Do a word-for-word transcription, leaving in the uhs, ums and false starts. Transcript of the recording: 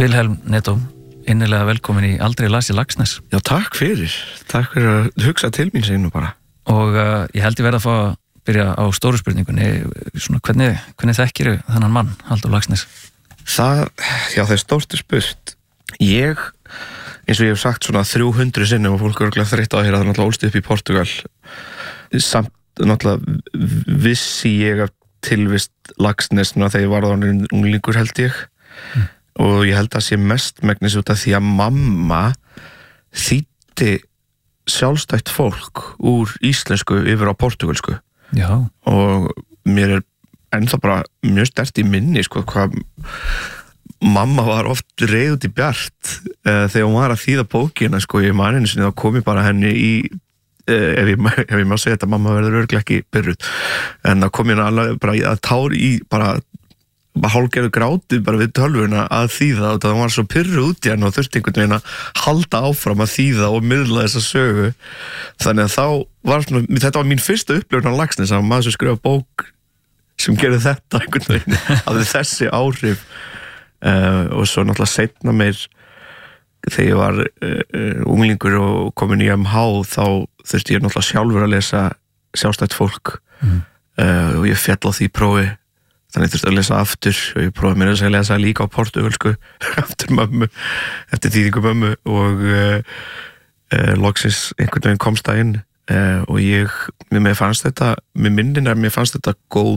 Vilhelm Netto, innilega velkomin í Aldrei las ég Laxness. Já, takk fyrir. Takk fyrir að hugsa til mín sig nú bara. Og uh, ég held ég verð að fá að byrja á stóru spurningunni. Svona, hvernig, hvernig þekkiru þennan mann, Halldór Laxness? Það, já, það er stórt spurt. Ég, eins og ég hef sagt svona þrjú hundruð sinnum og fólk er örugglega þreytt á að heyra það náttúrulega ólst upp í Portúgal. Samt náttúrulega vissi ég af tilvist Laxness þegar ég var orðinn unglingur held ég. Mm. Og ég held að sé mest megnis út af því að mamma þýddi sjálfstætt fólk úr íslensku yfir á portúgalsku. Já. Og mér er ennþá bara mjög sterkt í minni sko, hvað mamma var oft reið út í bjart uh, þegar hún var að þýða bókina sko, ég man einu sinni þá kom ég bara henni í uh, ef, ég, ef ég má segja þetta, mamma verður örugglega ekki byrruð, en þá kom ég alveg bara að tár í bara hálfgerðu gráti bara við tölvuna að þýða og það var svo pyrru út í hann og þurfti einhvern veginn að halda áfram að þýða og miðla þessa sögu. Þannig að þá var svona, þetta var mín fyrsta upplifun á Laxness að maður sem skrifa bók sem gerði þetta einhvern veginn hafði þessi áhrif uh, og svo náttúrulega seinna meir þegar ég var uh, unglingur og komin í M H þá þurfti ég náttúrulega sjálfur að lesa sjálfstætt fólk mm. uh, og ég féll á því prófi. Þannig þurfti að lesa aftur og ég prófaði mér að lesa líka á portúgalsku eftir mömmu, eftir þýðingu mömmu og uh, uh, loksins einhvern veginn komst það inn uh, og ég, mér fannst þetta, mér minnin er mér fannst þetta góð